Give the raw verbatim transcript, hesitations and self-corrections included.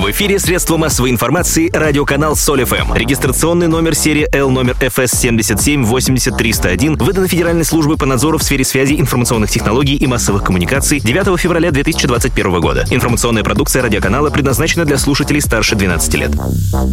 В эфире средства массовой информации радиоканал Соль эф эм. Регистрационный номер серии L номер эф эс семьдесят семь восемьдесят триста один выдан Федеральной службой по надзору в сфере связи, информационных технологий и массовых коммуникаций девятого февраля две тысячи двадцать первого года. Информационная продукция радиоканала предназначена для слушателей старше двенадцати лет.